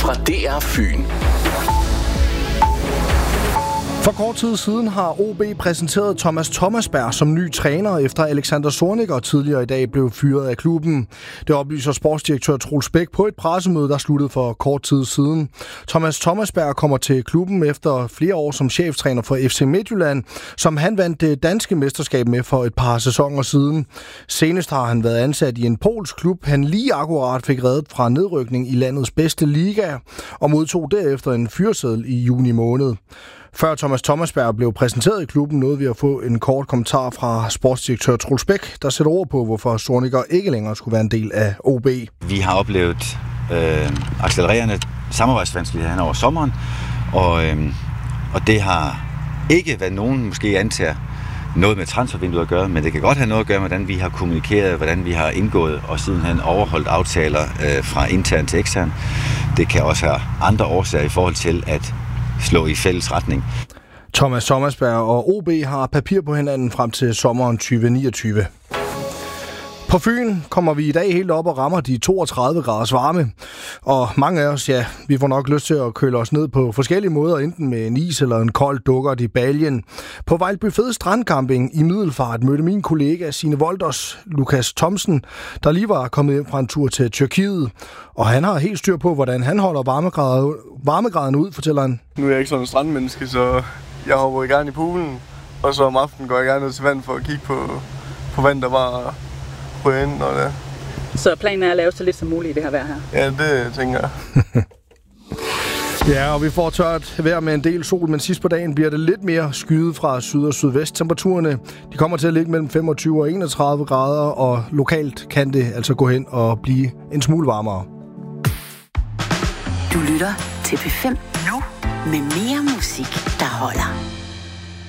fra DR Fyn. For kort tid siden har OB præsenteret Thomas Thomasberg som ny træner, efter Alexander Zorniger tidligere i dag blev fyret af klubben. Det oplyser sportsdirektør Troels Bæk på et pressemøde, der sluttede for kort tid siden. Thomas Thomasberg kommer til klubben efter flere år som cheftræner for FC Midtjylland, som han vandt det danske mesterskab med for et par sæsoner siden. Senest har han været ansat i en polsk klub, han lige akkurat fik reddet fra nedrykning i landets bedste liga, og modtog derefter en fyreseddel i juni måned. Før Thomas Thomasberg blev præsenteret i klubben, nåede vi at få en kort kommentar fra sportsdirektør Troels Bæk, der sætter ord på, hvorfor Zorniger ikke længere skulle være en del af OB. Vi har oplevet accelererende samarbejdsvanskeligheder hen over sommeren, og det har ikke, hvad nogen måske antager, noget med transfervinduet at gøre, men det kan godt have noget at gøre med, hvordan vi har kommunikeret, hvordan vi har indgået og sidenhen overholdt aftaler fra intern til ekstern. Det kan også have andre årsager i forhold til at slå i fælles retning. Thomas Thomasberg og OB har papir på hinanden frem til sommeren 2029. På Fyn kommer vi i dag helt op og rammer de 32 graders varme. Og mange af os, vi får nok lyst til at køle os ned på forskellige måder, enten med en is eller en kold dukkert i baljen. På Vejlby Fed Strandcamping i Middelfart mødte min kollega Signe Wolders, Lukas Thomsen, der lige var kommet hjem fra en tur til Tyrkiet. Og han har helt styr på, hvordan han holder varmegraden ud, fortæller han. Nu er jeg ikke sådan en strandmenneske, så jeg hopper gerne i poolen. Og så om aftenen går jeg gerne ned til vand for at kigge på vand, der var på enden og det. Så planen er at lave så lidt som muligt i det her vejr her? Ja, det tænker jeg. Ja, og vi får tørt vejr med en del sol, men sidst på dagen bliver det lidt mere skyet fra syd og sydvest. Temperaturerne de kommer til at ligge mellem 25 og 31 grader, og lokalt kan det altså gå hen og blive en smule varmere. Du lytter til P5 nu med mere musik, der holder.